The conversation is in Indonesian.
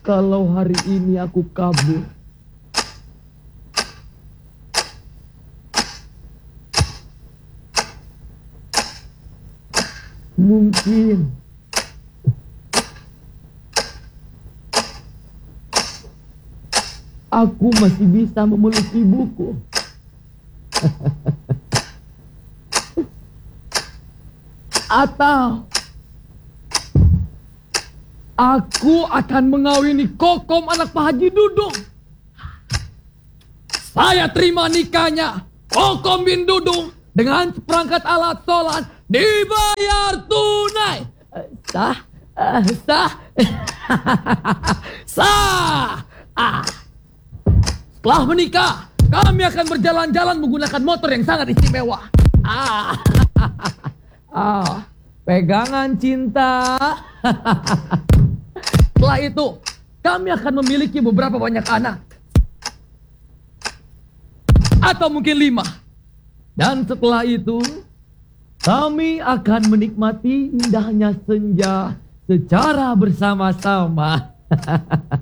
Kalau hari ini aku kabur, mungkin aku masih bisa memeluk ibuku. Atau aku akan mengawini Kokom anak Pak Haji Dudung. Saya terima nikahnya Kokom bin Dudung dengan seperangkat alat sholat dibayar tunai. Sah. Sah. Setelah menikah, kami akan berjalan-jalan menggunakan motor yang sangat istimewa. Pegangan cinta. Setelah itu, kami akan memiliki beberapa banyak anak. Atau mungkin 5. Dan setelah itu, kami akan menikmati indahnya senja secara bersama-sama.